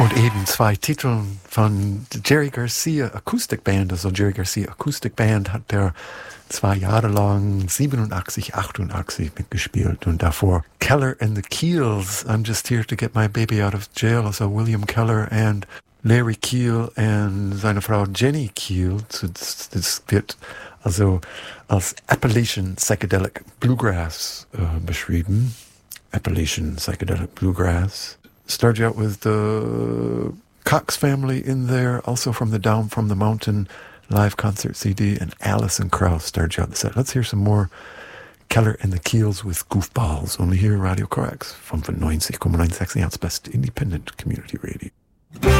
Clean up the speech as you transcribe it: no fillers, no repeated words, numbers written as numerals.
Und eben 2 Titel von Jerry Garcia Acoustic Band. Also Jerry Garcia Acoustic Band hat der 2 Jahre lang 87, 88 mitgespielt. Und davor Keller and the Keels, I'm Just Here to Get My Baby Out of Jail. Also William Keller und Larry Keel und seine Frau Jenny Keel. Das wird also als Appalachian Psychedelic Bluegrass beschrieben. Appalachian Psychedelic Bluegrass. Started out with the Cox family in there, also from the Down from the Mountain live concert CD, and Alison Krauss started out the set. Let's hear some more Keller and the Keels with Goofballs, only here Radio Corax, 95,96, the best independent community radio.